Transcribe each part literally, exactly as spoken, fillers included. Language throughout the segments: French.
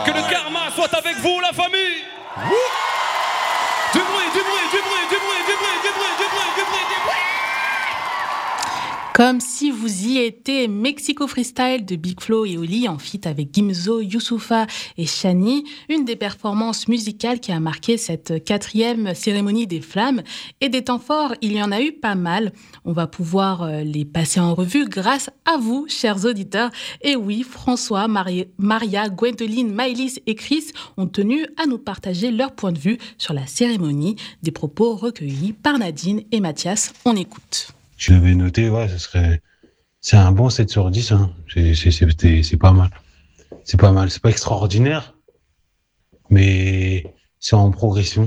Que le karma soit avec vous, la famille. Du bruit, du bruit, du bruit, du bruit, du bruit, du bruit, du bruit, du bruit, du bruit. Comme si vous y étiez, Mexico Freestyle de Big Flo et Oli en feat avec Gimzo, Youssoupha et Shani, une des performances musicales qui a marqué cette quatrième cérémonie des flammes. Et des temps forts, il y en a eu pas mal. On va pouvoir les passer en revue grâce à vous, chers auditeurs. Et oui, François, Marie, Maria, Gwendoline, Maëlys et Chris ont tenu à nous partager leur point de vue sur la cérémonie, des propos recueillis par Nadine et Mathias. On écoute. Je l'avais noté, ouais, ce serait. C'est un bon sept sur dix, hein. C'est, c'est, c'est, c'est pas mal. C'est pas mal. C'est pas extraordinaire, mais c'est en progression.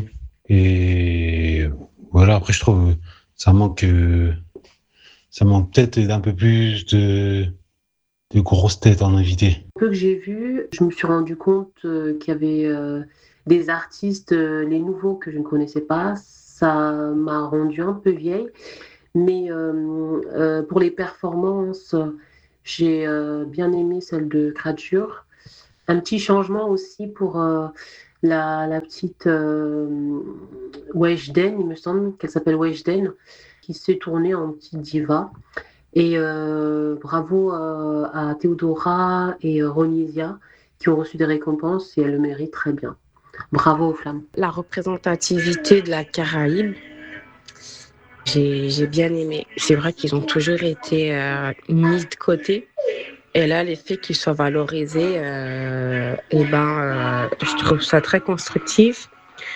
Et voilà, après, je trouve ça manque. Euh, ça manque peut-être d'un peu plus de, de grosses têtes en invité. Le peu que j'ai vu, je me suis rendu compte euh, qu'il y avait euh, des artistes, euh, les nouveaux que je ne connaissais pas. Ça m'a rendu un peu vieille. Mais euh, euh, pour les performances, j'ai euh, bien aimé celle de Krature. Un petit changement aussi pour euh, la, la petite euh, Weshden, il me semble qu'elle s'appelle Weshden, qui s'est tournée en petite diva. Et euh, bravo euh, à Théodora et euh, Ronisia qui ont reçu des récompenses et elles le méritent très bien. Bravo aux flammes. La représentativité de la Caraïbe, J'ai, j'ai bien aimé. C'est vrai qu'ils ont toujours été euh, mis de côté. Et là, les faits qu'ils soient valorisés, euh, et ben, euh, je trouve ça très constructif.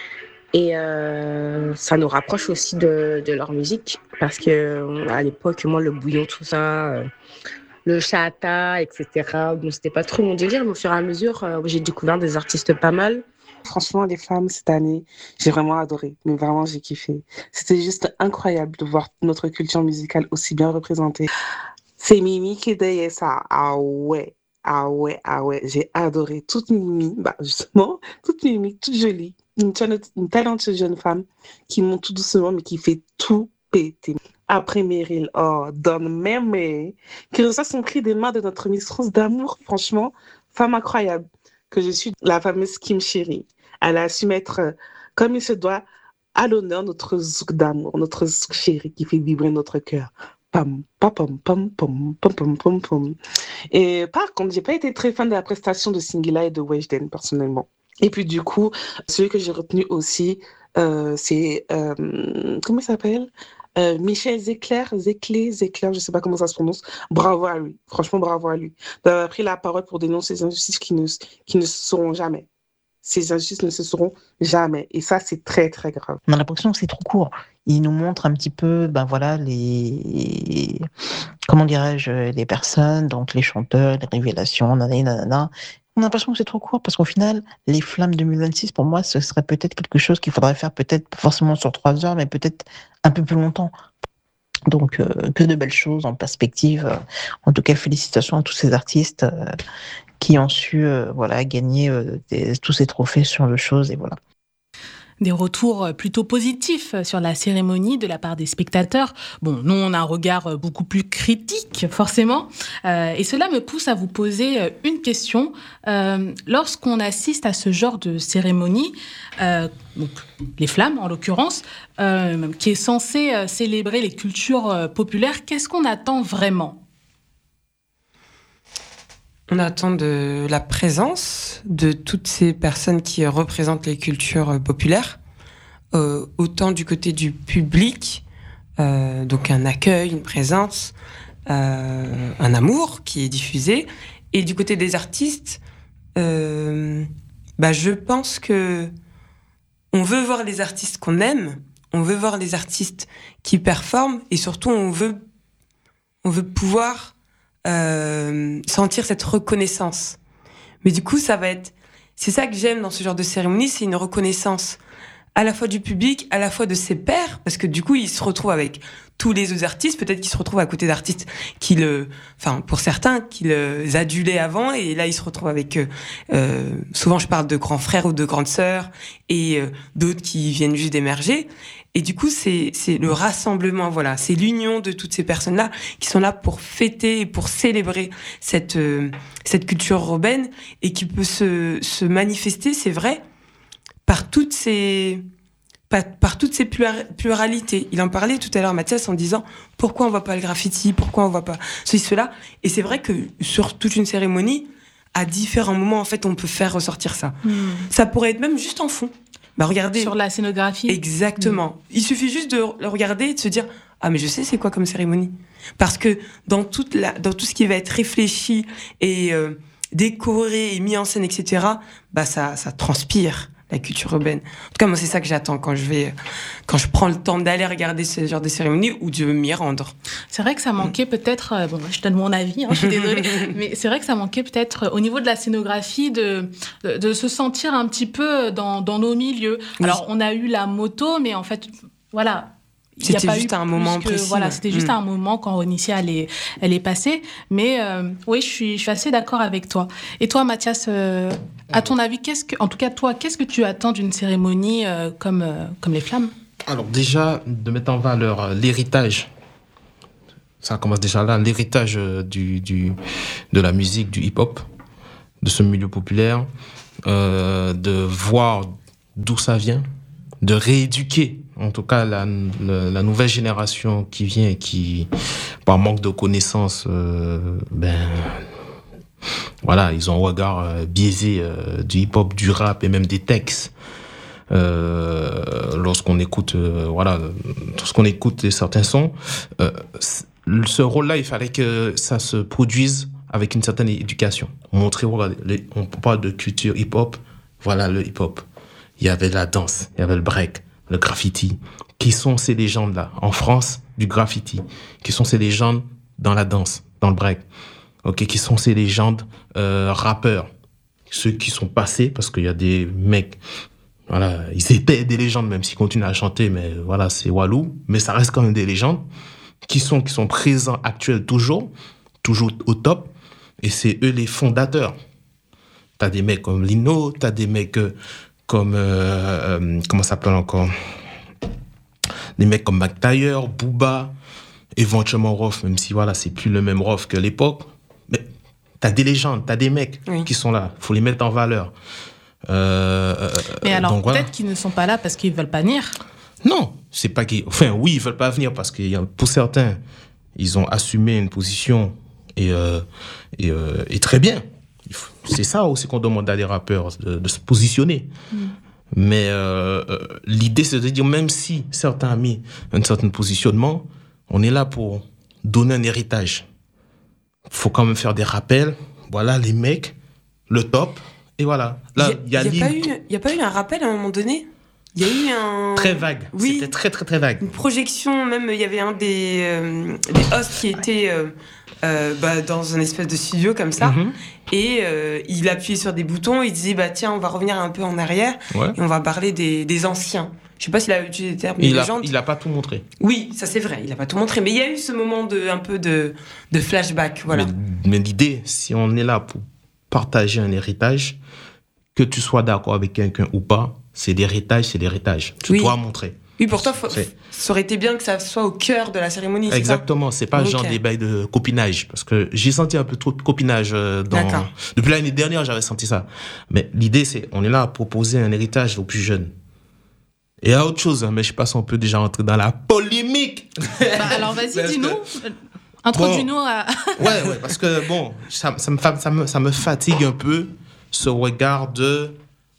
Et euh, ça nous rapproche aussi de, de leur musique. Parce que à l'époque, moi, le bouillon, tout ça, euh, le chata, et cetera, bon, c'était pas trop mon délire. Mais au fur et à mesure, euh, j'ai découvert des artistes pas mal. Franchement, les femmes, cette année, j'ai vraiment adoré. Mais vraiment, j'ai kiffé. C'était juste incroyable de voir notre culture musicale aussi bien représentée. C'est Mimi qui disait ça. Ah ouais, ah ouais, ah ouais. J'ai adoré. Toute Mimi, bah justement, toute Mimi, toute jolie. Une, une talentueuse jeune femme qui monte tout doucement, mais qui fait tout péter. Après Meryl, oh, Don Mémé, qui reçoit son prix des mains de notre Miss France d'amour. Franchement, femme incroyable. Que je suis la fameuse Kim Chérie. Elle a su mettre, euh, comme il se doit, à l'honneur notre zouk d'amour, notre zouk chéri qui fait vibrer notre cœur. Pam, pam, pam, pam, pam, pam, pam, pam, pam. Et par contre, j'ai pas été très fan de la prestation de Singila et de Weshden, personnellement. Et puis du coup, celui que j'ai retenu aussi, euh, c'est, euh, comment il s'appelle Euh, Michel Zecler, Zecler, Zecler, je sais pas comment ça se prononce. Bravo à lui. Franchement, bravo à lui. D'avoir pris la parole pour dénoncer ces injustices qui ne, qui ne se seront jamais. Ces injustices ne se seront jamais. Et ça, c'est très, très grave. On a l'impression que c'est trop court. Il nous montre un petit peu, ben voilà, les, comment dirais-je, les personnes, donc les chanteurs, les révélations, nanana, nanana. On a l'impression que c'est trop court parce qu'au final, les flammes deux mille vingt-six, pour moi, ce serait peut-être quelque chose qu'il faudrait faire peut-être pas forcément sur trois heures, mais peut-être un peu plus longtemps. Donc, euh, que de belles choses en perspective. En tout cas, félicitations à tous ces artistes euh, qui ont su euh, voilà, gagner euh, des, tous ces trophées sur le chose et voilà. Des retours plutôt positifs sur la cérémonie de la part des spectateurs. Bon, nous, on a un regard beaucoup plus critique, forcément. Euh, et cela me pousse à vous poser une question. Euh, lorsqu'on assiste à ce genre de cérémonie, euh, donc les flammes en l'occurrence, euh, qui est censé célébrer les cultures populaires, qu'est-ce qu'on attend vraiment ? On attend de la présence de toutes ces personnes qui représentent les cultures populaires, euh, autant du côté du public, euh, donc un accueil, une présence, euh, un amour qui est diffusé, et du côté des artistes, euh, bah je pense que on veut voir les artistes qu'on aime, on veut voir les artistes qui performent, et surtout on veut, on veut pouvoir Euh, sentir cette reconnaissance. Mais du coup, ça va être... C'est ça que j'aime dans ce genre de cérémonie, c'est une reconnaissance à la fois du public, à la fois de ses pairs, parce que du coup, il se retrouve avec tous les autres artistes, peut-être qu'il se retrouve à côté d'artistes qui le, enfin, pour certains, qui les adulaient avant, et là, il se retrouve avec, euh, souvent, je parle de grands frères ou de grandes sœurs, et euh, d'autres qui viennent juste d'émerger. Et du coup, c'est, c'est le rassemblement, voilà, c'est l'union de toutes ces personnes-là qui sont là pour fêter et pour célébrer cette, euh, cette culture urbaine, et qui peut se, se manifester, c'est vrai, par toutes ces, par, par toutes ces pluralités. Il en parlait tout à l'heure, Mathias, en disant pourquoi on voit pas le graffiti, pourquoi on voit pas ceci, cela. Et c'est vrai que sur toute une cérémonie, à différents moments, en fait, on peut faire ressortir ça. Mmh. Ça pourrait être même juste en fond. Bah, regardez. Sur la scénographie. Exactement. Mmh. Il suffit juste de le regarder et de se dire ah, mais je sais c'est quoi comme cérémonie. Parce que dans, toute la, dans tout ce qui va être réfléchi et euh, décoré et mis en scène, et cetera, bah, ça, ça transpire la culture urbaine. En tout cas, moi, c'est ça que j'attends quand je vais, quand je prends le temps d'aller regarder ce genre de cérémonie ou de m'y rendre. C'est vrai que ça manquait peut-être, euh, bon, je donne mon avis, hein, je suis désolée, mais c'est vrai que ça manquait peut-être au niveau de la scénographie de, de, de se sentir un petit peu dans, dans nos milieux. Oui. Alors, on a eu la moto, mais en fait, voilà. C'était pas juste un moment que, précis. Voilà, c'était juste mmh. un moment quand Onicia, elle est, elle est passée. Mais euh, oui, je suis, je suis assez d'accord avec toi. Et toi, Mathias, euh, à ton avis, qu'est-ce que, en tout cas, toi, qu'est-ce que tu attends d'une cérémonie euh, comme, euh, comme les Flammes ? Alors déjà, de mettre en valeur euh, l'héritage. Ça commence déjà là, l'héritage euh, du, du, de la musique, du hip-hop, de ce milieu populaire, euh, de voir d'où ça vient, de rééduquer en tout cas la, la, la nouvelle génération qui vient et qui, par manque de connaissances, euh, ben, voilà, ils ont un regard euh, biaisé euh, du hip-hop, du rap et même des textes. Euh, lorsqu'on écoute, euh, voilà, lorsqu'on écoute certains sons, euh, ce rôle-là, il fallait que ça se produise avec une certaine éducation. Montrer, voilà, les, on parle de culture hip-hop, voilà le hip-hop. Il y avait la danse, il y avait le break, le graffiti. Qui sont ces légendes-là en France du graffiti? Qui sont ces légendes dans la danse, dans le break? Ok, qui sont ces légendes euh, rappeurs? Ceux qui sont passés, parce qu'il y a des mecs, voilà, ils étaient des légendes, même s'ils continuent à chanter, mais voilà, c'est Walou, mais ça reste quand même des légendes, qui sont, qui sont présents, actuels toujours, toujours au top, et c'est eux les fondateurs. T'as des mecs comme Lino, t'as des mecs euh, comme, euh, euh, comment ça s'appelle encore? Des mecs comme Mac Taylor, Booba, éventuellement Rof, même si voilà, c'est plus le même Rof que l'époque. Mais t'as des légendes, t'as des mecs oui. qui sont là. Faut les mettre en valeur. Euh, Mais alors, donc, peut-être voilà. qu'ils ne sont pas là parce qu'ils veulent pas venir. Non, c'est pas qu'ils... Enfin, oui, ils veulent pas venir parce que pour certains, ils ont assumé une position et, euh, et, euh, et très bien. C'est ça aussi qu'on demande à des rappeurs, de, de se positionner. Mm. Mais euh, euh, l'idée, c'est de dire, même si certains ont mis un certain positionnement, on est là pour donner un héritage. Il faut quand même faire des rappels. Voilà, les mecs, le top, et voilà. Là, il y a, y a, y a, pas eu, y a pas eu un rappel à un moment donné? Il y a eu un... Très vague. Oui. C'était très, très, très vague. Une projection, même, il y avait un des, euh, des hosts qui était euh, euh, bah, dans un espèce de studio comme ça. Mm-hmm. Et euh, il appuyait sur des boutons, il disait, bah tiens, on va revenir un peu en arrière ouais. et on va parler des, des anciens. Je sais pas s'il a utilisé des termes il légendes. A, il a pas tout montré. Oui, ça c'est vrai, il a pas tout montré. Mais il y a eu ce moment de, un peu de, de flashback, voilà. Mais, mais l'idée, si on est là pour partager un héritage, que tu sois d'accord avec quelqu'un ou pas, c'est l'héritage, c'est l'héritage. Tu oui. dois montrer. Oui, pour toi, faut, ça aurait été bien que ça soit au cœur de la cérémonie. Exactement, c'est pas okay. genre des bails de copinage. Parce que j'ai senti un peu trop de copinage dans... D'accord. Depuis l'année dernière, j'avais senti ça. Mais l'idée, c'est, on est là à proposer un héritage aux plus jeunes. Et à autre chose, mais je sais pas si on peut déjà rentrer dans la polémique. Bah alors vas-y, dis-nous. Introduis-nous bon, à... ouais, ouais, parce que bon, ça, ça, me, ça, me, ça me fatigue un peu ce regard de...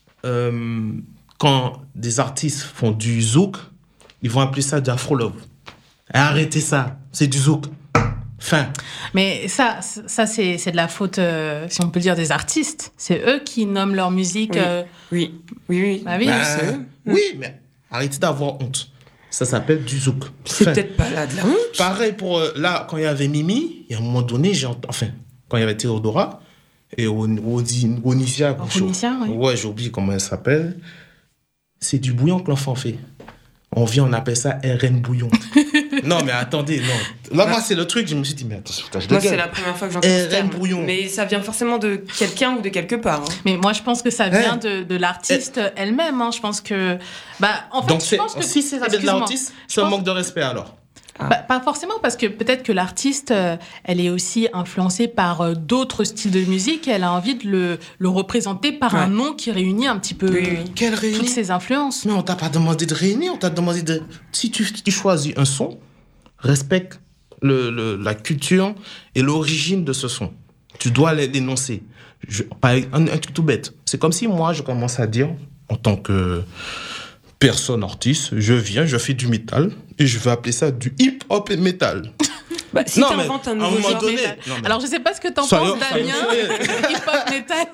Euh, quand des artistes font du zouk, ils vont appeler ça du afro-love. Arrêtez ça, c'est du zouk. Fin. Mais ça, ça c'est, c'est de la faute, euh, si on peut dire, des artistes. C'est eux qui nomment leur musique. Oui, euh... oui, oui. Oui, bah oui, bah, c'est eux. Oui, mais arrêtez d'avoir honte. Ça s'appelle du zouk. C'est fin. Peut-être pas là de la honte. Pareil pour euh, là, quand il y avait Mimi, il y a un moment donné, j'ai entendu, enfin, quand il y avait Théodora et Onicia. Onicia, oui. Ouais, j'ai oublié comment elle s'appelle. c'est du bouillon que l'enfant fait. On vient, on appelle ça R N bouillon. Non, mais attendez, non. Là, moi, c'est le truc, je me suis dit, mais attention, je Moi, c'est la première fois que j'entends ce R N terme. bouillon. Mais ça vient forcément de quelqu'un ou de quelque part. Hein. Mais moi, je pense que ça vient Eh. de, de l'artiste Eh. elle-même. Hein. Je pense que. Bah, en fait, Donc, je c'est, pense que. si c'est ça vient de Excuse-moi. l'artiste, Je c'est un pense- manque de respect alors. Bah, pas forcément, parce que peut-être que l'artiste, euh, elle est aussi influencée par euh, d'autres styles de musique et elle a envie de le, le représenter par un Ouais. nom qui réunit un petit peu Oui, oui. Quelle réunion? toutes ces influences. Mais on t'a pas demandé de réunir, on t'a demandé de. Si tu, tu choisis un son, respecte le, le- la culture et l'origine de ce son. Tu dois l'é- l'énoncer. Je, par un, un truc tout bête. C'est comme si moi, je commence à dire, en tant que personne artiste, je viens, je fais du métal et je vais appeler ça du hip-hop et métal. Bah, si Non, tu mais inventes à un un nouveau moment genre donné- métal. Non, mais- Alors, je sais pas ce que t'en Soyons- penses, soyons Damien. sérieux. Hip-hop métal.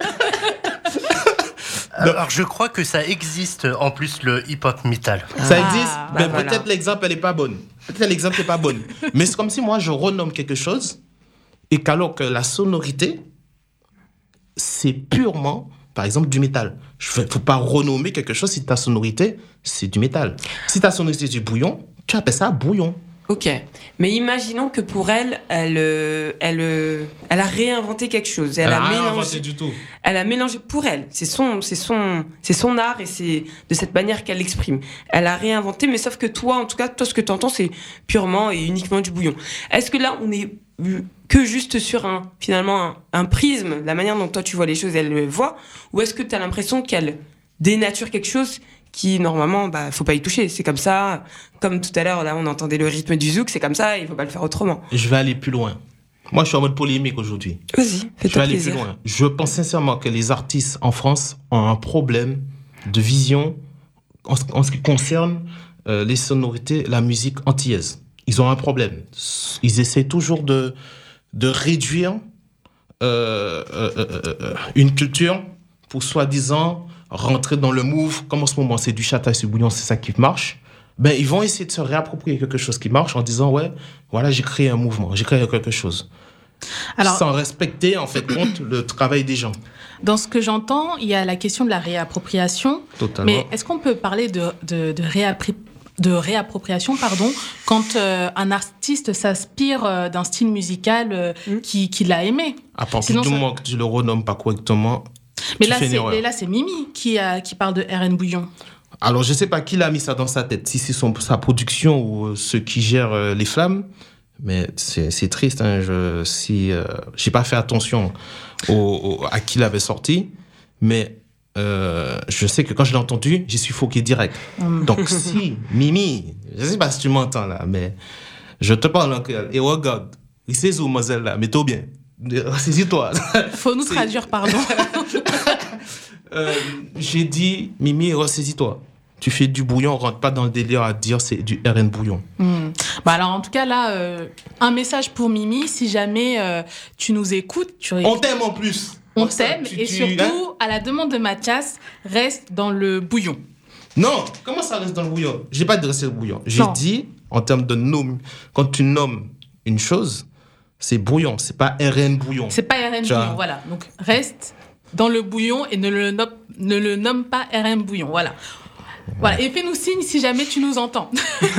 Alors, je crois que ça existe en plus le hip-hop metal. Ça Ah, existe, bah mais voilà. peut-être l'exemple, elle n'est pas bonne. Peut-être l'exemple n'est pas bonne. Mais c'est comme si moi, je renomme quelque chose et qu'alors que la sonorité, c'est purement, par exemple, du métal. Il ne faut pas renommer quelque chose si ta sonorité, c'est du métal. Si ta sonorité, c'est du bouillon, tu appelles ça bouillon. Ok, mais imaginons que pour elle, elle, euh, elle, euh, elle a réinventé quelque chose. Elle, Elle a, a rien mélangé. inventé du tout. Elle a mélangé pour elle. C'est son, c'est son, c'est son art et c'est de cette manière qu'elle l'exprime. Elle a réinventé, mais sauf que toi, en tout cas, toi, ce que tu entends, c'est purement et uniquement du bouillon. Est-ce que là, on est que juste sur un, finalement, un, un prisme, la manière dont toi tu vois les choses, elle le voit, ou est-ce que tu as l'impression qu'elle dénature quelque chose qui, normalement, bah, faut pas y toucher. C'est comme ça. Comme tout à l'heure, là, on entendait le rythme du zouk, c'est comme ça, il faut pas le faire autrement. Je vais aller plus loin. Moi, je suis en mode polémique aujourd'hui. Vas-y, Je vais fais-toi aller plaisir. plus loin. Je pense sincèrement que les artistes en France ont un problème de vision en ce, en ce qui concerne euh, les sonorités, la musique antillaise. Ils ont un problème. Ils essaient toujours de, de réduire euh, euh, euh, euh, une culture pour soi-disant rentrer dans le move. Comme en ce moment, c'est du chata et du bouillon, c'est ça qui marche. Ben, ils vont essayer de se réapproprier quelque chose qui marche en disant, ouais, voilà, j'ai créé un mouvement, j'ai créé quelque chose. Alors- Sans respecter, en fait, compte le travail des gens. Dans ce que j'entends, il y a la question de la réappropriation. Totalement. Mais est-ce qu'on peut parler de, de, de, réappri- de réappropriation pardon, quand euh, un artiste s'inspire euh, d'un style musical euh, Mm. qui- qu'il a aimé? À partir Sinon, du ça- moment que tu le renommes pas correctement, Mais tu là, fais une c'est, erreur. mais là, c'est Mimi qui, a, qui parle de R N Bouillon. Alors, je sais pas qui l'a mis ça dans sa tête, si c'est son, sa production ou euh, ceux qui gèrent euh, les flammes, mais c'est, c'est triste. Hein, je si euh, j'ai pas fait attention au, au- à qui l'avait sorti, mais euh, je sais que quand je l'ai entendu, j'y suis foqué direct. Mm. Donc, si Mimi, je sais pas si tu m'entends là, mais je te parle en créole et regarde, il sait où mademoiselle là, mais toi bien, saisis-toi. Faut nous C'est- traduire, pardon. Euh, j'ai dit, Mimi, ressaisis-toi. Tu fais du bouillon, on rentre pas dans le délire à dire c'est du R N bouillon. Hmm. Bah alors en tout cas là, euh, un message pour Mimi, si jamais euh, tu nous écoutes, tu On t'aime en plus. on Ça, t'aime tu- et tu- surtout hein à la demande de Mathias, reste dans le bouillon. Non, comment ça reste dans le bouillon? J'ai pas dressé le bouillon. J'ai Non. dit, en termes de nom, quand tu nommes une chose, c'est bouillon, c'est pas R N bouillon. C'est pas R N Tu vois. Bouillon, voilà. Donc reste dans le bouillon et ne le nomme, ne le nomme pas R N Bouillon, voilà. Voilà, et fais-nous signe si jamais tu nous entends.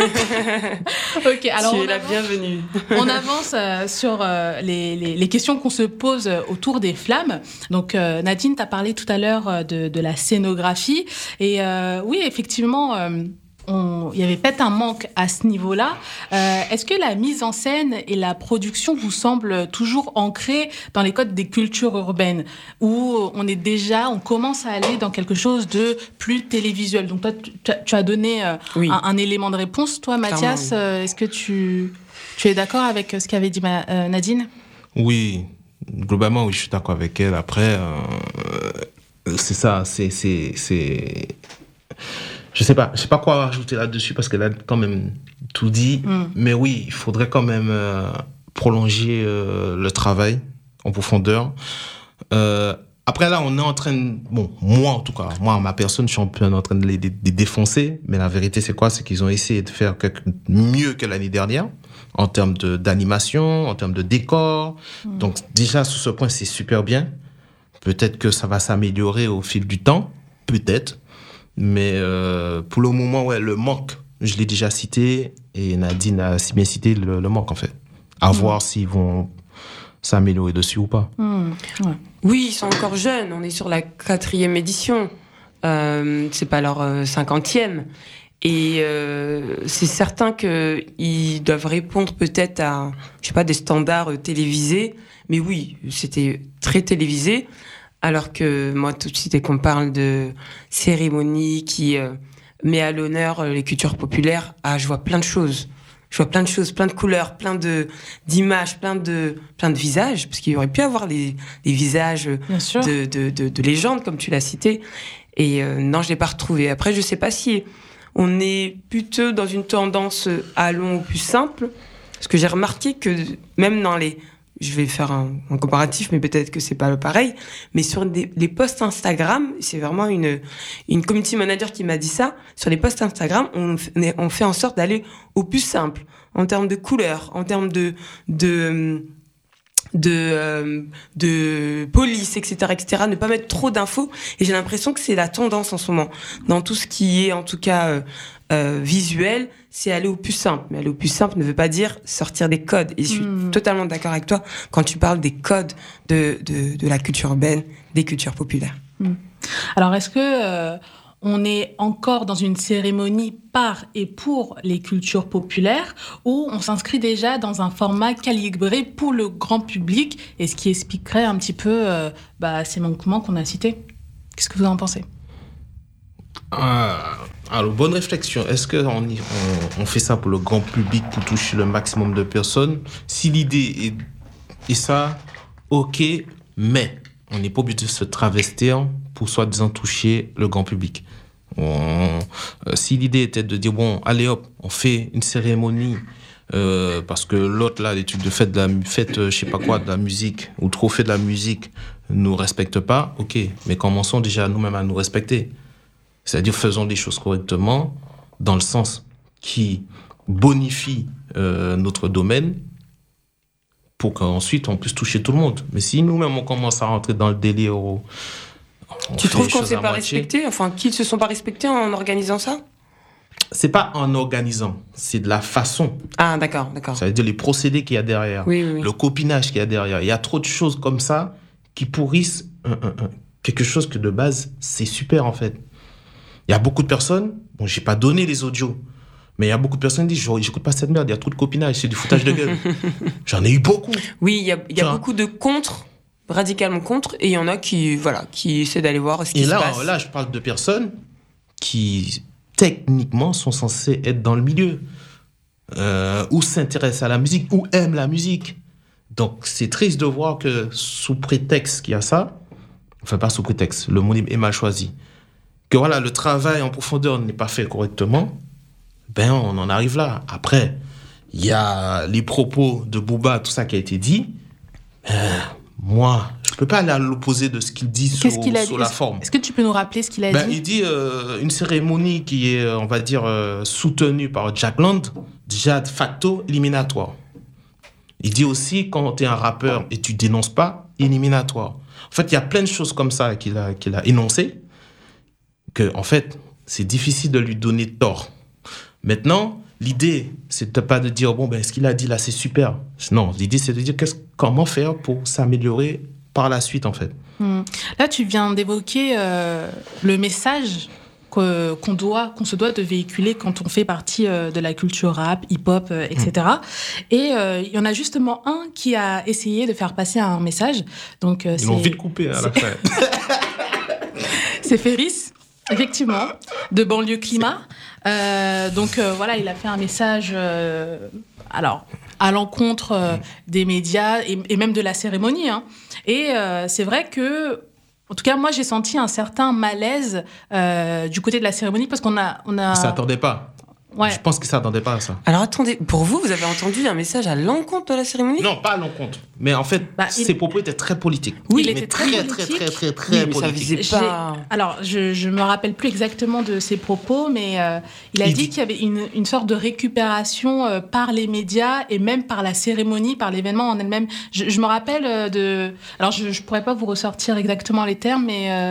Ok, alors tu on es la avance, bienvenue. on avance euh, sur euh, les, les, les questions qu'on se pose euh, autour des flammes. Donc euh, Nadine, tu as parlé tout à l'heure euh, de, de la scénographie. Et euh, oui, effectivement, euh, on- il y avait peut-être un manque à ce niveau-là. Euh, est-ce que la mise en scène et la production vous semblent toujours ancrées dans les codes des cultures urbaines, où on est déjà, on commence à aller dans quelque chose de plus télévisuel? Donc toi, tu, tu as- tu as donné euh, Oui. un, un élément de réponse. Toi, Mathias, Clairement, euh, est-ce que tu, tu es d'accord avec ce qu'avait dit ma- euh, Nadine? Oui, globalement, oui, je suis d'accord avec elle. Après, euh, c'est ça, c'est, c'est, c'est... Je sais pas, je sais pas quoi rajouter là-dessus parce qu'elle a quand même tout dit. Mm. Mais oui, il faudrait quand même euh, prolonger euh, le travail en profondeur. Euh, après là, on est en train de... Bon, moi en tout cas, moi, ma personne, je suis un peu en train de les, de les défoncer. Mais la vérité, c'est quoi? C'est qu'ils ont essayé de faire quelque... mieux que l'année dernière en termes de, d'animation, en termes de décor. Mm. Donc déjà, sur ce point, c'est super bien. Peut-être que ça va s'améliorer au fil du temps. Peut-être. Mais euh, pour le moment, ouais, le manque, je l'ai déjà cité, et Nadine a si bien cité le, le manque, en fait. À mmh. voir s'ils vont s'améliorer dessus ou pas. Mmh. Ouais. Oui, ils sont encore jeunes. On est sur la quatrième édition. Euh, c'est pas leur euh, cinquantième. Et euh, c'est certain qu'ils doivent répondre peut-être à, je sais pas, des standards euh, télévisés. Mais oui, c'était très télévisé. Alors que moi, tout de suite, dès qu'on parle de cérémonie qui euh, met à l'honneur euh, les cultures populaires, ah, je vois plein de choses. Je vois plein de choses, plein de couleurs, plein de d'images, plein de plein de visages, parce qu'il y aurait pu avoir les, les visages de, de, de, de légendes, comme tu l'as cité. Et euh, non, je l'ai pas retrouvé. Après, je sais pas si on est plutôt dans une tendance allons au plus simple, parce que j'ai remarqué que même dans les, je vais faire un, un comparatif, mais peut-être que c'est pas le pareil, mais sur des, les posts Instagram, c'est vraiment une une community manager qui m'a dit ça. Sur les posts Instagram, on, on fait en sorte d'aller au plus simple en termes de couleurs, en termes de de de euh, de police, et cetera, et cetera. Ne pas mettre trop d'infos. Et j'ai l'impression que c'est la tendance en ce moment dans tout ce qui est, en tout cas, euh, euh, visuel. C'est aller au plus simple. Mais aller au plus simple ne veut pas dire sortir des codes. Et je suis mmh. totalement d'accord avec toi quand tu parles des codes de de, de la culture urbaine, des cultures populaires. Mmh. Alors, est-ce que euh, on est encore dans une cérémonie par et pour les cultures populaires, ou on s'inscrit déjà dans un format calibré pour le grand public, et ce qui expliquerait un petit peu euh, bah, ces manquements qu'on a cités? Qu'est-ce que vous en pensez? Ah, alors, bonne réflexion. Est-ce qu'on on, on fait ça pour le grand public, pour toucher le maximum de personnes? Si l'idée est, est ça, ok, mais on n'est pas obligé de se travestir pour soi-disant toucher le grand public. On, euh, si l'idée était de dire, bon, allez hop, on fait une cérémonie, euh, parce que l'autre, là, l'étude de fête, de la, fête euh, je sais pas quoi, de la musique, ou trop fait de la musique, nous respecte pas, ok, mais commençons déjà nous-mêmes à nous respecter. C'est-à-dire, faisons les choses correctement, dans le sens qui bonifie euh, notre domaine, pour qu'ensuite on puisse toucher tout le monde. Mais si nous-mêmes on commence à rentrer dans le délire, on tu trouves qu'on ne s'est pas respecté? Enfin, qu'ils ne se sont pas respectés en organisant ça? C'est pas en organisant, c'est de la façon. Ah, d'accord, d'accord. Ça veut dire les procédés qu'il y a derrière, oui, oui, oui. le copinage qu'il y a derrière. Il y a trop de choses comme ça qui pourrissent un, un, un, quelque chose que de base, c'est super en fait. Il y a beaucoup de personnes, bon, j'ai pas donné les audios, mais il y a beaucoup de personnes qui disent, j'écoute pas cette merde, il y a trop de copinage, c'est du foutage de gueule. J'en ai eu beaucoup. Oui, il y a, y a beaucoup de contre, radicalement contre, et il y en a qui, voilà, qui essaient d'aller voir ce qui et se là, passe. Et là, je parle de personnes qui, techniquement, sont censées être dans le milieu, euh, ou s'intéressent à la musique, ou aiment la musique. Donc, c'est triste de voir que, sous prétexte qu'il y a ça, enfin, pas sous prétexte, le mot est mal choisi, que voilà, le travail en profondeur n'est pas fait correctement, ben on en arrive là. Après, il y a les propos de Booba, tout ça qui a été dit. Euh, moi, je peux pas aller à l'opposé de ce qu'il dit sur, qu'il a sur dit la forme. Est-ce que tu peux nous rappeler ce qu'il a ben, dit? Il dit euh, une cérémonie qui est, on va dire, euh, soutenue par Jack Land, déjà de facto éliminatoire. Il dit aussi, quand tu es un rappeur et tu dénonces pas, éliminatoire. En fait, il y a plein de choses comme ça qu'il a, qu'il a énoncées, que, en fait, c'est difficile de lui donner tort. Maintenant, l'idée, c'est pas de dire, bon, ben, ce qu'il a dit là, c'est super. Non, l'idée, c'est de dire qu'est-ce, comment faire pour s'améliorer par la suite, en fait. Mmh. Là, tu viens d'évoquer euh, le message que, qu'on doit, qu'on se doit de véhiculer quand on fait partie euh, de la culture rap, hip-hop, euh, et cetera. Mmh. Et euh, il y en a justement un qui a essayé de faire passer un message. Donc, euh, Ils c'est... l'ont vite coupé à la fin. C'est Ferris, effectivement, de Banlieue Climat. Euh, donc euh, voilà, il a fait un message euh, alors, à l'encontre euh, des médias et, et même de la cérémonie. Hein. Et euh, c'est vrai que, en tout cas, moi, j'ai senti un certain malaise euh, du côté de la cérémonie parce qu'on a... On a... Ils ne s'attendaient pas. Ouais. Je pense qu'ils ne s'attendaient pas à ça. Alors attendez, pour vous, vous avez entendu un message à l'encontre de la cérémonie? Non, pas à l'encontre. Mais en fait, bah, ses il... propos étaient très politiques. Oui, mais il était très, très, très, politique. très, très, très, très oui, politique. Ça pas... Alors, je ne me rappelle plus exactement de ses propos, mais euh, il a il dit, dit qu'il y avait une, une sorte de récupération euh, par les médias et même par la cérémonie, par l'événement en elle-même. Je, je me rappelle euh, de... Alors, je ne pourrais pas vous ressortir exactement les termes, mais... Euh,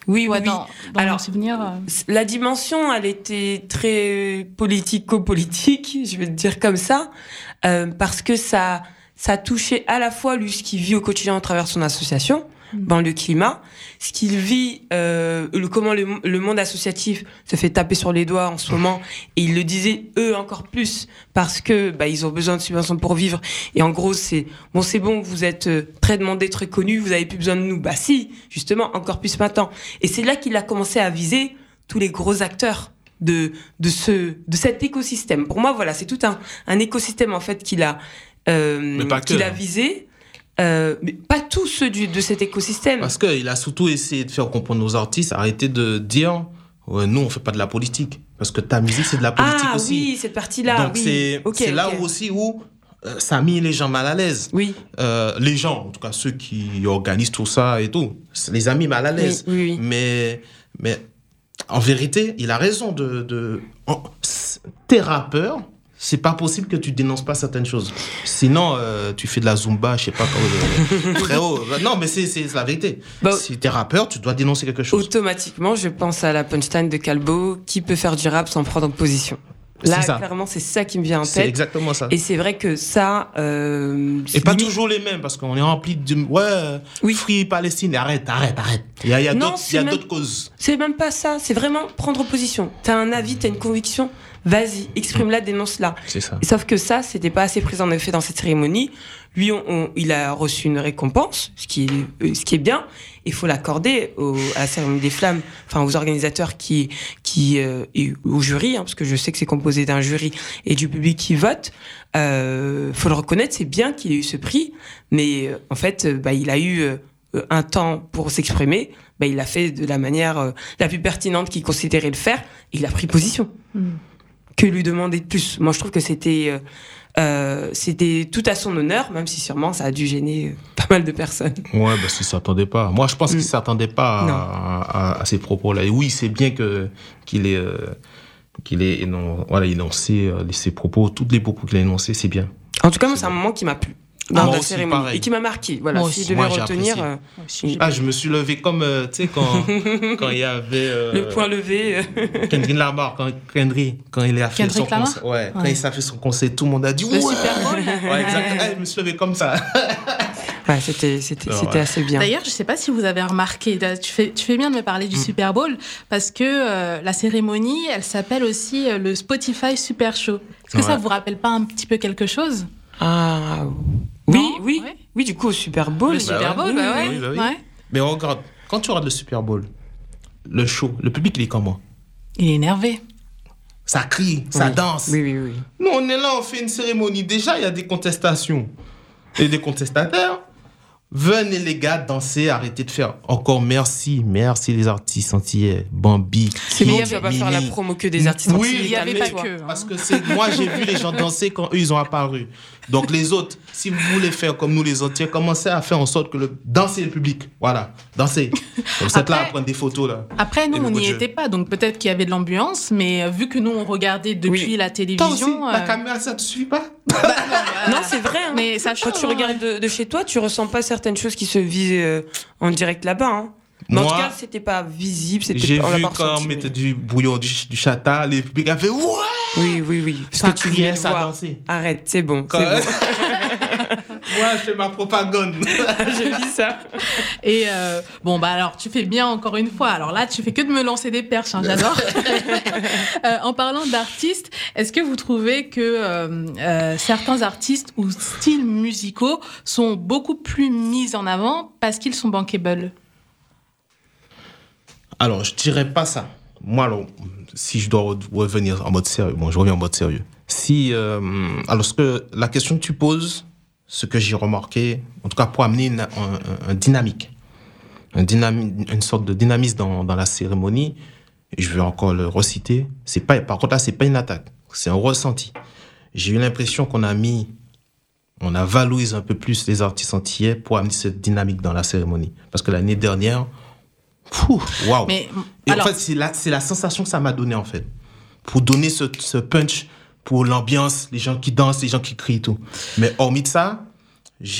Oui, Ouais, oui, dans, dans Alors, mon souvenir. euh, La dimension, elle était très politico-politique, je vais te dire comme ça, euh, parce que ça, ça touchait à la fois lui ce qu'il vit au quotidien à travers son association, Mm. dans le climat, ce qu'il vit, euh, le, comment le, le monde associatif se fait taper sur les doigts en ce moment, et ils le disaient eux encore plus parce que bah ils ont besoin de subventions pour vivre. Et en gros, c'est bon, c'est bon, vous êtes euh, très demandés, très connus, vous avez plus besoin de nous. Bah si, justement, encore plus maintenant. Et c'est là qu'il a commencé à viser tous les gros acteurs de de ce de cet écosystème. Pour moi, voilà, c'est tout un un écosystème en fait qu'il a euh, Mais pas que, qu'il a hein. visé. Euh, mais pas tous ceux du, de cet écosystème. Parce qu'il a surtout essayé de faire comprendre aux artistes, arrêter de dire ouais, nous on fait pas de la politique. Parce que ta musique c'est de la politique ah aussi. oui, cette partie-là. Donc oui. c'est, Ok, c'est là ok. où aussi où euh, ça a mis les gens mal à l'aise. Oui. Euh, les gens, en tout cas ceux qui organisent tout ça et tout, ça les a mis mal à l'aise. Oui, oui, oui. Mais, mais en vérité, il a raison de... de en, t'es rappeur, c'est pas possible que tu dénonces pas certaines choses. Sinon, euh, tu fais de la Zumba, je sais pas quoi. Euh, frérot, non, mais c'est, c'est la vérité. Bah, si t'es rappeur, tu dois dénoncer quelque chose. Automatiquement, je pense à la punchline de Calbo, qui peut faire du rap sans prendre position. Là, C'est ça. clairement, c'est ça qui me vient en C'est tête. exactement ça. Et c'est vrai que ça... Euh, Et pas limite- toujours les mêmes, parce qu'on est rempli de... Ouais, Oui. Free Palestine, arrête, arrête, arrête. Il y a, il y a Non, d'autres, c'est il y a même- d'autres causes. C'est même pas ça, c'est vraiment prendre position. T'as un avis, t'as une conviction, vas-y, exprime-la, dénonce-la. C'est ça. Et sauf que ça, c'était pas assez présent en effet dans cette cérémonie. Lui, on, on- il a reçu une récompense, ce qui est, euh, ce qui est bien. Il faut l'accorder au, à la cérémonie des flammes, enfin aux organisateurs qui, qui euh, et au jury, hein, parce que je sais que c'est composé d'un jury et du public qui vote. Euh, faut le reconnaître, c'est bien qu'il ait eu ce prix, mais euh, en fait, euh, bah, il a eu euh, un temps pour s'exprimer. Bah, il l'a fait de la manière euh, la plus pertinente qu'il considérait le faire. Et il a pris position. Mm. Que lui demander de plus? Moi, je trouve que c'était euh, euh, c'était tout à son honneur, même si sûrement ça a dû gêner euh, pas mal de personnes. Ouais, bah, il s'attendait pas. Moi, je pense Mm. qu'il s'attendait pas Non. à, à, à ces propos-là. Et oui, c'est bien que, qu'il ait, euh, qu'il ait énon- voilà, énoncé euh, ses propos, tous les propos qu'il a énoncés, c'est bien. En tout cas, moi, C'est c'est un bon. moment qui m'a plu Ah, dans moi la aussi, cérémonie pareil. et qui m'a marqué. Voilà, Moi si je aussi. devais Moi, j'ai retenir apprécié. euh, Moi aussi, j'ai- Ah, je me suis levé comme, euh, tu sais, quand, quand il y avait... euh, le point levé. euh, Kendrick Lamar, quand, Kendrick, quand il a fait Kendrick son Lamar concert. Ouais, quand Ouais. il a fait son concert, tout le monde a dit Le ouais. Super Bowl. Ouais, exactement. Ah, je me suis levé comme ça. Ouais, c'était c'était Ouais. c'était assez bien. D'ailleurs, je ne sais pas si vous avez remarqué, da- tu fais, tu fais bien de me parler du Mm. Super Bowl, parce que euh, la cérémonie, elle s'appelle aussi euh, le Spotify Super Show. Est-ce que ça Ouais. vous rappelle pas un petit peu quelque chose? Ah oui, Non oui, Ouais. oui. Du coup, au Super Bowl. Le bah Super ouais. Bowl, bah oui, ouais. bah oui. Ouais. Mais regarde, quand tu regardes le Super Bowl, le show, le public, il est comment? Il est énervé. Ça crie, ça Oui. danse. Oui, oui, oui. Nous, on est là, on fait une cérémonie. Déjà, il y a des contestations et des contestataires. Venez les gars danser, arrêtez de faire. Encore merci, merci les artistes antillais, Bambi. C'est Kid, bon, tu vas pas faire la Mimi. promo que des artistes Oui, antillais, il y avait pas calme-toi. que. Parce que c'est moi, j'ai vu les gens danser quand eux, ils ont apparu. Donc les autres, si vous voulez faire comme nous les Antillais, commencez à faire en sorte que le danser le public. Voilà, dansez. Vous êtes là à Après- prendre des photos là. Après, nous, Et le on beau n'y jeu. était pas, donc peut-être qu'il y avait de l'ambiance, mais euh, vu que nous, on regardait depuis Oui. la Toi aussi, télévision... la euh, caméra, ça te suffit pas? Non, c'est vrai. hein. Mais ça Quand change, tu hein. regardes de, de chez toi, tu ressens pas certaines choses qui se vivent euh, en direct là-bas. Hein. Mais en Moi, tout cas, c'était pas visible. C'était J'ai pas, on l'a vu pas quand on ressenti, mettait mais- du bouillon du, du chata, les publics avaient fait ouais! Oui, oui, oui. Parce Ça que tu criait, viens de ça voir. dansait. Arrête, c'est bon. Quand- C'est bon. Moi, je fais ma propagande. J'ai dit ça. Et euh, bon, bah alors, tu fais bien encore une fois. Alors là, tu fais que de me lancer des perches, hein, j'adore. Euh, en parlant d'artistes, est-ce que vous trouvez que euh, euh, certains artistes ou styles musicaux sont beaucoup plus mis en avant parce qu'ils sont bankable? Alors, je dirais pas ça. Moi, alors, si je dois re- revenir en mode sérieux, bon, je reviens en mode sérieux. Si, euh, alors, ce que, la question que tu poses, ce que j'ai remarqué, en tout cas pour amener une, un, un- un dynamique, un dynami- une sorte de dynamisme dans, dans la cérémonie, et je vais encore le reciter, c'est pas, par contre là, c'est pas une attaque, c'est un ressenti. J'ai eu l'impression qu'on a mis, on a valorisé un peu plus les artistes antillais pour amener cette dynamique dans la cérémonie. Parce que l'année dernière, Pouh, waouh. Mais Et alors, en fait, c'est la, c'est la sensation que ça m'a donné, en fait. Pour donner ce, ce punch, pour l'ambiance, les gens qui dansent, les gens qui crient et tout. Mais hormis de ça, j'ai,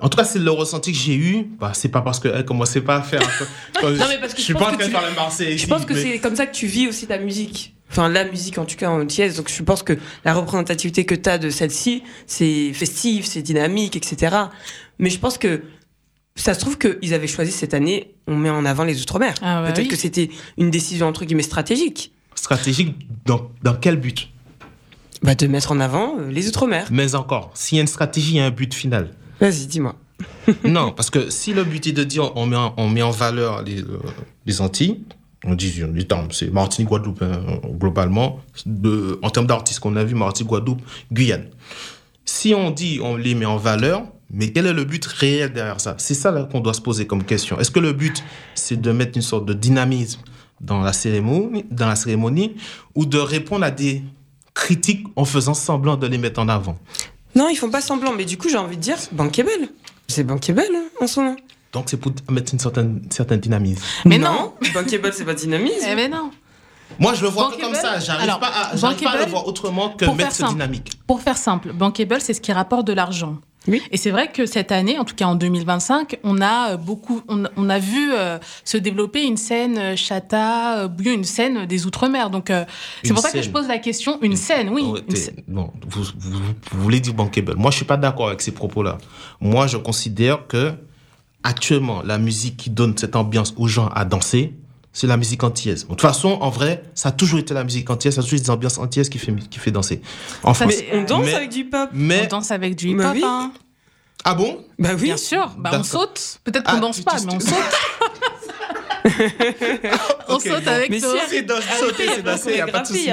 En tout cas, c'est le ressenti que j'ai eu. Bah, c'est pas parce qu'elle commençait pas à faire. Non, mais parce que je je suis pense pas en que train de tu- faire le Marseille. Je pense que c'est comme ça que tu vis aussi ta musique. Enfin, la musique, en tout cas, en tiède. Donc, je pense que la représentativité que tu as de celle-ci, c'est festif, c'est dynamique, et cetera. Mais je pense que ça se trouve qu'ils avaient choisi cette année, on met en avant les Outre-mer. Ah bah Peut-être oui. que c'était une décision, entre guillemets, stratégique. Stratégique dans, dans quel but? Bah, de mettre en avant euh, les Outre-mer. Mais encore, s'il y a une stratégie, il y a un but final. Vas-y, dis-moi. Non, parce que si le but est de dire on met en, on met en valeur les, euh, les Antilles, on dit, on dit attends, c'est Martinique, Guadeloupe, hein, globalement, de, en termes d'artistes qu'on a vu, Martinique, Guadeloupe, Guyane. Si on dit on les met en valeur, mais quel est le but réel derrière ça? C'est ça là, qu'on doit se poser comme question. Est-ce que le but, c'est de mettre une sorte de dynamisme dans la cérémonie, dans la cérémonie ou de répondre à des critiques en faisant semblant de les mettre en avant? Non, ils font pas semblant, mais du coup, j'ai envie de dire bankable. C'est bankable hein, en ce moment. Donc c'est pour mettre une certaine, certaine dynamisme. Mais non. Bankable, c'est pas dynamisme. Eh ben non. Moi, je le vois que Bankable, comme ça. J'arrive alors, pas à, j'arrive pas à le bankable, voir autrement que pour mettre faire ce simple. dynamique. Pour faire simple, bankable, c'est ce qui rapporte de l'argent. Oui. Et c'est vrai que cette année, en tout cas en deux mille vingt-cinq, on a beaucoup, on, on a vu euh, se développer une scène euh, chata, euh, bouillon, une scène des Outre-mer. Donc euh, c'est Une pour ça que scène. je pose la question. Une scène, oui. Oh, Une t'es- scène. bon, vous, vous, vous voulez dire bankable. Moi, je suis pas d'accord avec ces propos-là. Moi, je considère que actuellement, la musique qui donne cette ambiance aux gens à danser, c'est la musique antillaise. De toute façon, en vrai, ça a toujours été la musique antillaise, ça a toujours été des ambiances antillaises qui fait, qui fait danser. En Ça, France. c'est- On danse Mais- avec du hip-hop. Mais On danse avec du hip-hop. Bah oui. hein. ah bon? Bah oui. Bien sûr. Bah, on D'accord. saute. Peut-être qu'on Ah, danse tu- pas, tu- mais on tu- saute. on Ok, saute bon. avec Mais toi. si, C'est dans- sauter, c'est danser, y a pas de souci.